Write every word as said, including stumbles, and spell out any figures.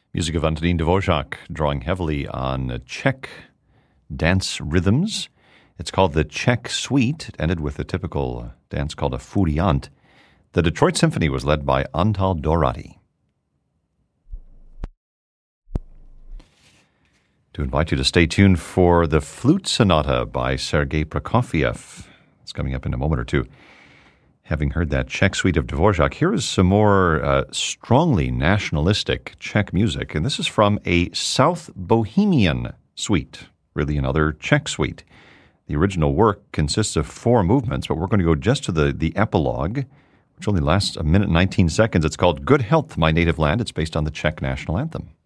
Music of Antonín Dvořák, drawing heavily on Czech dance rhythms. It's called the Czech Suite. It ended with a typical dance called a furiant. The Detroit Symphony was led by Antal Dorati. To invite you to stay tuned for the Flute Sonata by Sergei Prokofiev. It's coming up in a moment or two. Having heard that Czech suite of Dvořák, here is some more uh, strongly nationalistic Czech music, and this is from a South Bohemian suite, really another Czech suite. The original work consists of four movements, but we're going to go just to the, the epilogue, which only lasts a minute and nineteen seconds. It's called Good Health, My Native Land. It's based on the Czech national anthem.